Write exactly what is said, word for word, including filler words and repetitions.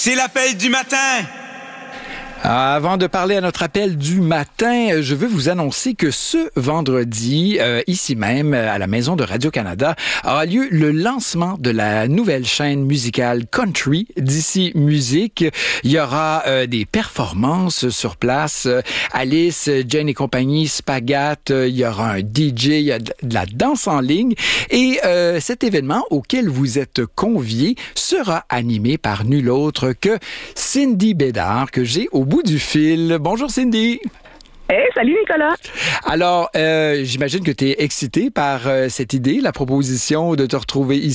C'est l'appel du matin. Avant de parler à notre appel du matin, je veux vous annoncer que ce vendredi, euh, ici même, à la Maison de Radio-Canada, aura lieu le lancement de la nouvelle chaîne musicale Country d'Ici Musique. Il y aura euh, des performances sur place. Euh, Alice, Jane et compagnie, Spagat, euh, il y aura un D J, il y a de la danse en ligne. Et euh, cet événement auquel vous êtes conviés sera animé par nul autre que Cindy Bédard, que j'ai au bout du fil. Bonjour Cindy. Hey, salut Nicolas. Alors, euh, j'imagine que tu es excitée par euh, cette idée, la proposition de te retrouver ici